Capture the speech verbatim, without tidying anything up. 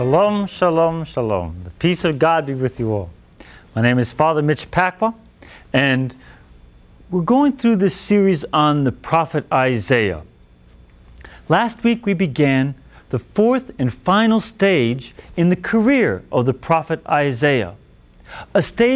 Shalom, shalom, shalom. The peace of God be with you all. My name is Father Mitch Pacwa, and we're going through this series on the prophet Isaiah. Last week we began the fourth and final stage in the career of the prophet Isaiah, a stage